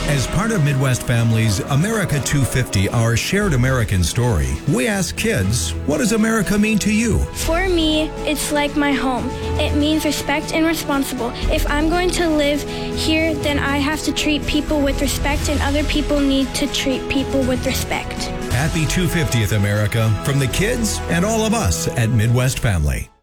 As part of Midwest Family's America 250, our shared American story, we ask kids, what does America mean to you? For me, it's like my home. It means respect and responsible. If I'm going to live here, then I have to treat people with respect, and other people need to treat people with respect. Happy 250th, America, from the kids and all of us at Midwest Family.